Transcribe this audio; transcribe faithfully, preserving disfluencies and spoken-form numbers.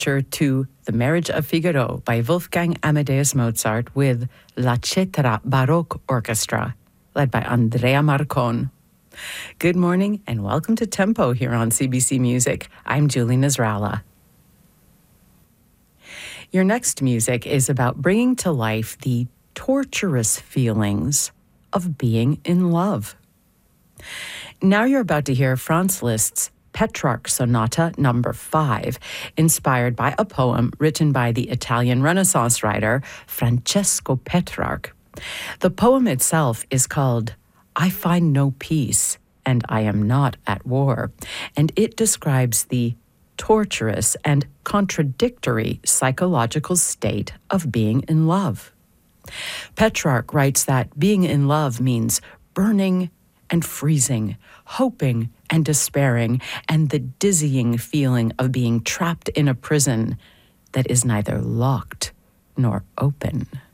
to The Marriage of Figaro by Wolfgang Amadeus Mozart with La Cetera Baroque Orchestra, led by Andrea Marcon. Good morning and welcome to Tempo here on C B C Music. I'm Julie Nasrallah. Your next music is about bringing to life the torturous feelings of being in love. Now you're about to hear Franz Liszt's Petrarch Sonata number five, inspired by a poem written by the Italian Renaissance writer Francesco Petrarch. The poem itself is called I Find No Peace and I Am Not at War, and it describes the torturous and contradictory psychological state of being in love. Petrarch writes that being in love means burning and freezing, hoping and despairing, and the dizzying feeling of being trapped in a prison that is neither locked nor open.